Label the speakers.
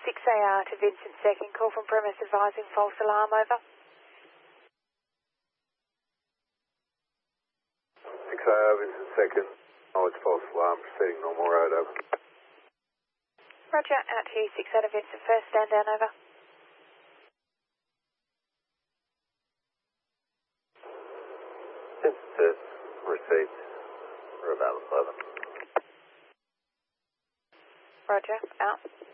Speaker 1: 6AR to Vincent Second, call from premise advising false alarm, over.
Speaker 2: 6AR, Vincent Second, knowledge false alarm, proceeding normal road, over.
Speaker 1: Roger, out to you, 6 out of Vincent First, stand down, over.
Speaker 2: Vincent First, received, we're about 11.
Speaker 1: Roger, out.